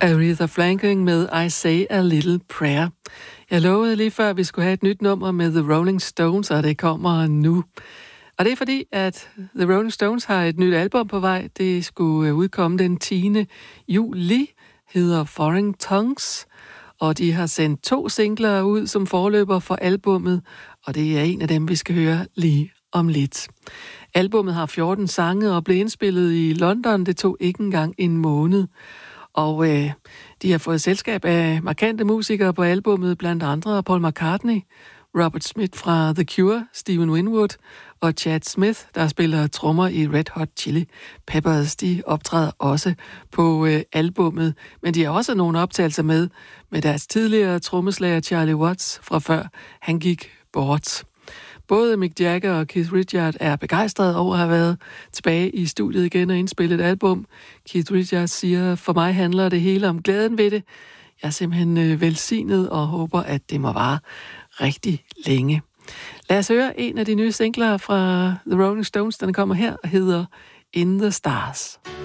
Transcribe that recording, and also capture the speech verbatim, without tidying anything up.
Aretha Franklin med I Say a Little Prayer. Jeg lovede lige før, at vi skulle have et nyt nummer med The Rolling Stones, og det kommer nu. Og det er fordi, at The Rolling Stones har et nyt album på vej. Det skulle udkomme den tiende juli, hedder Foreign Tongues, og de har sendt to singler ud som forløber for albummet, og det er en af dem, vi skal høre lige om lidt. Albummet har fjorten sange og blev indspillet i London. Det tog ikke engang en måned. Og øh, de har fået selskab af markante musikere på albummet, blandt andre Paul McCartney, Robert Smith fra The Cure, Stephen Winwood og Chad Smith, der spiller trommer i Red Hot Chili Peppers. De optræder også på øh, albummet, men de har også nogle optagelser med med deres tidligere trommeslager Charlie Watts fra før han gik bort. Både Mick Jagger og Keith Richards er begejstrede over at have været tilbage i studiet igen og indspillet et album. Keith Richards siger, for mig handler det hele om glæden ved det. Jeg er simpelthen øh, velsignet og håber, at det må vare rigtig længe. Lad os høre en af de nye singler fra The Rolling Stones, den kommer her og hedder In the Stars.